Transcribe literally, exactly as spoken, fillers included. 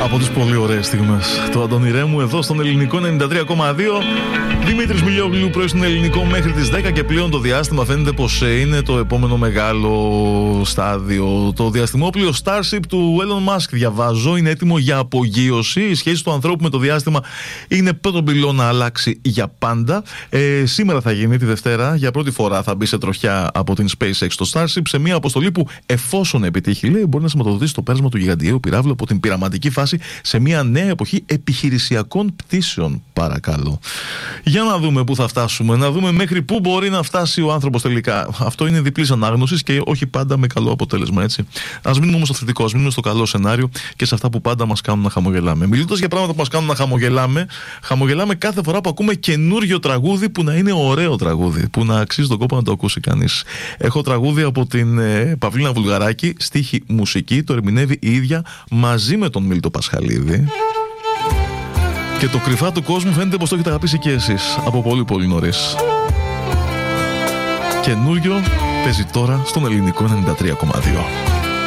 Από τις πολύ ωραίες στιγμές του Αντώνη Ρέμου εδώ στον Ελληνικό ενενήντα τρία κόμμα δύο. Δημήτρης Μιλιόγλου πρωί στον Ελληνικό μέχρι τις δέκα και πλέον το διάστημα φαίνεται πως είναι το επόμενο μεγάλο στάδιο. Το διαστημόπλοιο Starship του Elon Musk, διαβάζω, είναι έτοιμο για απογείωση. Η σχέση του ανθρώπου με το διάστημα είναι πρώτον πυλό να αλλάξει για πάντα. Ε, σήμερα θα γίνει, τη Δευτέρα, για πρώτη φορά θα μπει σε τροχιά από την SpaceX το Starship σε μια αποστολή που, εφόσον επιτύχει, λέει, μπορεί να σηματοδοτήσει το πέρασμα του γιγαντιαίου πυράβλου από την πειραματική φάση σε μια νέα εποχή επιχειρησιακών πτήσεων, παρακαλώ. Για να δούμε πού θα φτάσουμε, να δούμε μέχρι πού μπορεί να φτάσει ο άνθρωπος τελικά. Αυτό είναι διπλής ανάγνωσης και όχι πάντα με καλό αποτέλεσμα, έτσι. Ας μείνουμε όμως στο θετικό, ας μείνουμε στο καλό σενάριο και σε αυτά που πάντα μας κάνουν να χαμογελάμε. Μιλώντας για πράγματα που μας κάνουν να χαμογελάμε, χαμογελάμε κάθε φορά που ακούμε καινούριο τραγούδι που να είναι ωραίο τραγούδι, που να αξίζει τον κόπο να το ακούσει κανείς. Έχω τραγούδι από την ε, Παυλίνα Βουλγαράκη, στίχη μουσική, το ερμηνεύει η ίδια μαζί με τον Μίλτο Πασχαλίδη. Και το κρυφά του κόσμου φαίνεται πως το έχετε αγαπήσει και εσείς από πολύ πολύ νωρίς. Καινούριο παίζει τώρα στον Ελληνικό ενενήντα τρία κόμμα δύο.